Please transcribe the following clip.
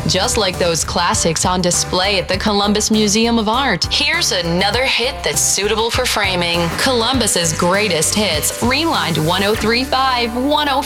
just like those classics on display at the Columbus Museum of Art. Here's another hit that's suitable for framing. Columbus's greatest hits, Rewind 1035, 105.